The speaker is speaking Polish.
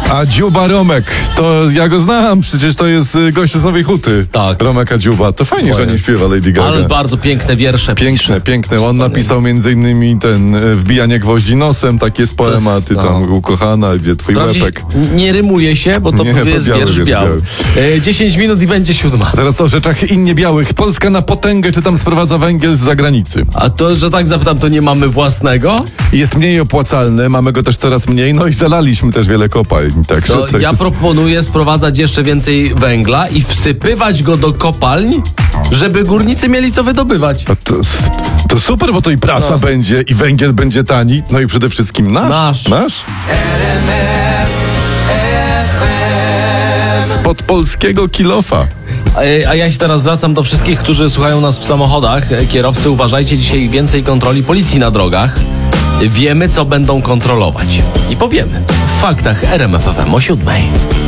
A Dziuba Romek, to ja go znam, przecież to jest gość z Nowej Huty. Tak. Romek a Dziuba, to fajnie, że nie śpiewa Lady Gaga. Ale bardzo piękne wiersze. Piękne. On napisał między innymi ten Wbijanie gwoździ nosem, takie jest poematy tam, ukochana, gdzie twój łepek. Nie rymuje się, bo to jest wiersz biały. 10 minut i będzie 7. Teraz o rzeczach innie białych. Polska na potęgę, czy tam sprowadza węgiel z zagranicy? A to, że tak zapytam, to nie mamy własnego? Jest mniej opłacalny, mamy go też coraz mniej, no i zalaliśmy też wiele kopalń. Także To ja proponuję sprowadzać jeszcze więcej węgla i wsypywać go do kopalń, żeby górnicy mieli co wydobywać. A to super, bo to i praca będzie, i węgiel będzie tani, no i przede wszystkim nasz. Spod polskiego kilofa. A ja się teraz zwracam do wszystkich, którzy słuchają nas w samochodach. Kierowcy, uważajcie, dzisiaj więcej kontroli policji na drogach. Wiemy, co będą kontrolować. I powiemy w faktach RMF FM o 7.